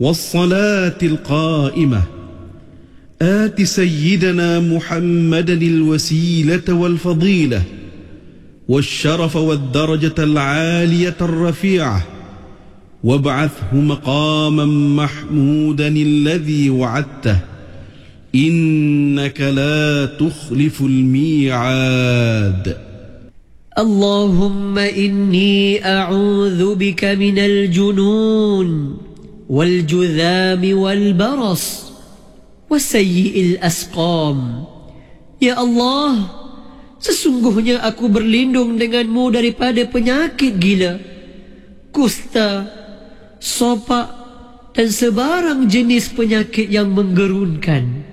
والصلاة القائمة آت سيدنا محمدا الوسيلة والفضيلة والشرف والدرجة العالية الرفيعة وابعثه مقاما محمودا الذي وعدته إنك لا تخلف الميعاد. اللهم إني أعوذ بك من الجنون والجذام والبرص وسيء الأسقام. Ya Allah, sesungguhnya aku berlindung denganmu daripada penyakit gila, kusta, sopak dan sebarang jenis penyakit yang menggerunkan.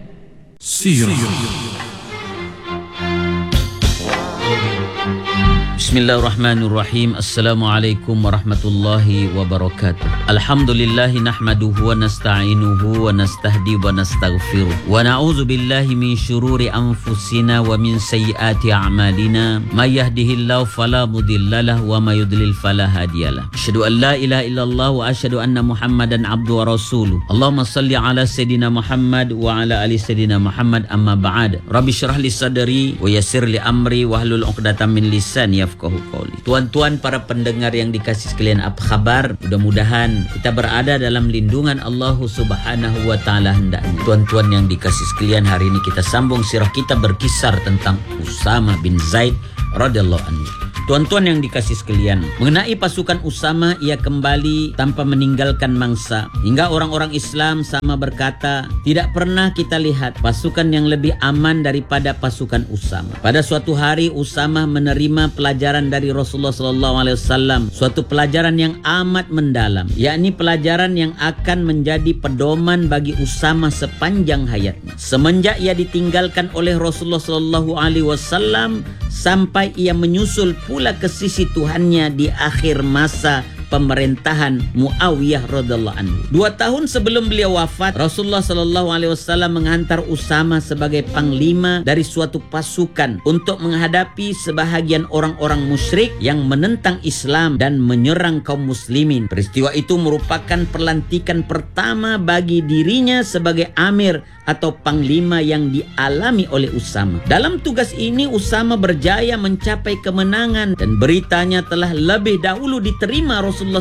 Bismillahirrahmanirrahim. Assalamualaikum warahmatullahi wabarakatuh. Alhamdulillah nahmaduhu wa nasta'inuhu wa nastahdi wa nastaghfiruh wa na'udzu billahi min syururi anfusina wa min sayyiati a'malina may yahdihillahu fala mudhillalah wa may yudlil fala hadiyalah. Asyhadu an la ilaha illallah wa asyhadu anna Muhammadan abduhu wa rasuluh. Allahumma salli ala sayidina Muhammad wa ala ali sayidina Muhammad, amma ba'd. Rabbi syrah li sadri wa yassir li amri wahlul 'uqdatam min lisani yafqahu qawli. Tuan-tuan para pendengar yang dikasihi sekalian, apa kabar? Mudah-mudahan kita berada dalam lindungan Allah Subhanahu wa taala hendaknya. Tuan-tuan yang dikasihi sekalian, hari ini kita sambung sirah kita berkisar tentang Usama bin Zaid radhiyallahu anhu. Tuan-tuan yang dikasihi sekalian, mengenai pasukan Usama, ia kembali tanpa meninggalkan mangsa. Hingga orang-orang Islam sama berkata, tidak pernah kita lihat pasukan yang lebih aman daripada pasukan Usama. Pada suatu hari Usama menerima pelajaran dari Rasulullah SAW, suatu pelajaran yang amat mendalam, yakni pelajaran yang akan menjadi pedoman bagi Usama sepanjang hayatnya. Semenjak ia ditinggalkan oleh Rasulullah SAW sampai ia menyusul pula ke sisi Tuhannya di akhir masa pemerintahan Muawiyah radhiyallahu anhu. 2 tahun sebelum beliau wafat, Rasulullah SAW menghantar Usama sebagai panglima dari suatu pasukan untuk menghadapi sebahagian orang-orang musyrik yang menentang Islam dan menyerang kaum muslimin. Peristiwa itu merupakan pelantikan pertama bagi dirinya sebagai amir atau panglima yang dialami oleh Usama. Dalam tugas ini Usama berjaya mencapai kemenangan dan beritanya telah lebih dahulu diterima Rasulullah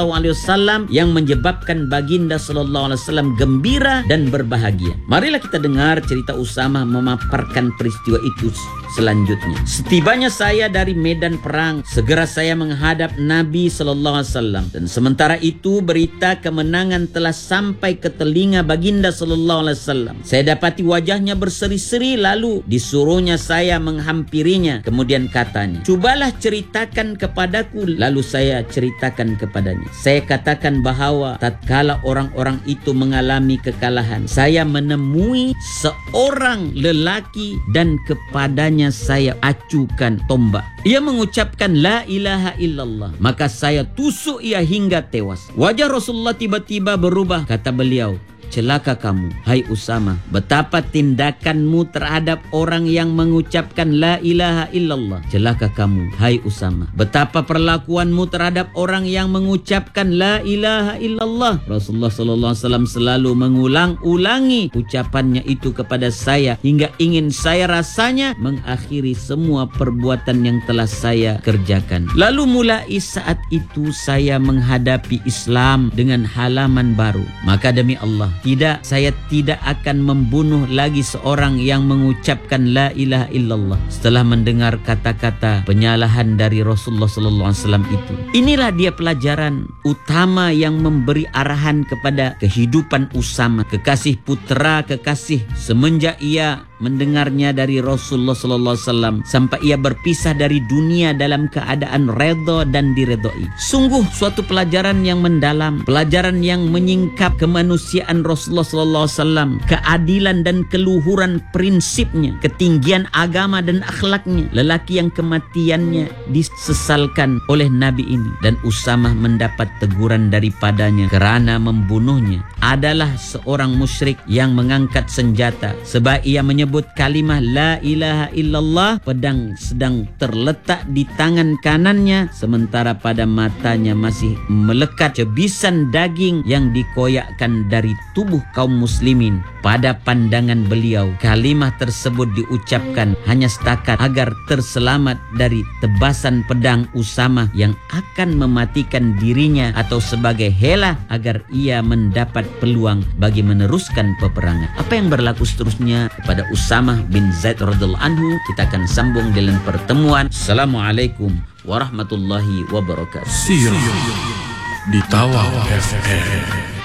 SAW yang menyebabkan baginda SAW gembira dan berbahagia. Marilah kita dengar cerita Usama memaparkan peristiwa itu selanjutnya. Setibanya saya dari medan perang, segera saya menghadap Nabi SAW, dan sementara itu berita kemenangan telah sampai ke telinga baginda SAW. Saya dapati wajahnya berseri-seri, lalu disuruhnya saya menghampirinya. Kemudian katanya, "Cubalah ceritakan kepadaku." Lalu saya ceritakan kepadanya. Saya katakan bahawa tatkala orang-orang itu mengalami kekalahan, saya menemui seorang lelaki dan kepadanya saya acukan tombak. Ia mengucapkan la ilaha illallah, maka saya tusuk ia hingga tewas. Wajah Rasulullah tiba-tiba berubah. Kata beliau, "Celaka kamu, hai Usama. Betapa tindakanmu terhadap orang yang mengucapkan la ilaha illallah. Celaka kamu, hai Usama. Betapa perlakuanmu terhadap orang yang mengucapkan la ilaha illallah." Rasulullah SAW selalu mengulang-ulangi ucapannya itu kepada saya hingga ingin saya rasanya mengakhiri semua perbuatan yang telah saya kerjakan. Lalu mulai saat itu saya menghadapi Islam dengan halaman baru. Maka demi Allah, saya tidak akan membunuh lagi seorang yang mengucapkan la ilaha illallah setelah mendengar kata-kata penyalahan dari Rasulullah SAW itu. Inilah dia pelajaran utama yang memberi arahan kepada kehidupan Usama, kekasih putera kekasih, semenjak ia mendengarnya dari Rasulullah SAW sampai ia berpisah dari dunia dalam keadaan redha dan diredai. Sungguh suatu pelajaran yang mendalam, pelajaran yang menyingkap kemanusiaan Rasulullah SAW, keadilan dan keluhuran prinsipnya, ketinggian agama dan akhlaknya. Lelaki yang kematiannya disesalkan oleh Nabi ini, dan Usama mendapat teguran daripadanya kerana membunuhnya adalah seorang musyrik yang mengangkat senjata, sebab ia menyebut menyebut kalimah la ilaha illallah, pedang sedang terletak di tangan kanannya, sementara pada matanya masih melekat cebisan daging yang dikoyakkan dari tubuh kaum muslimin. Pada pandangan beliau, kalimah tersebut diucapkan hanya setakat agar terselamat dari tebasan pedang Usama yang akan mematikan dirinya, atau sebagai helah agar ia mendapat peluang bagi meneruskan peperangan. Apa yang berlaku seterusnya kepada Usamah bin Zaid radhiyallahu anhu, kita akan sambung dalam pertemuan. Assalamualaikum warahmatullahi wabarakatuh. Sirah di Tawaf FM.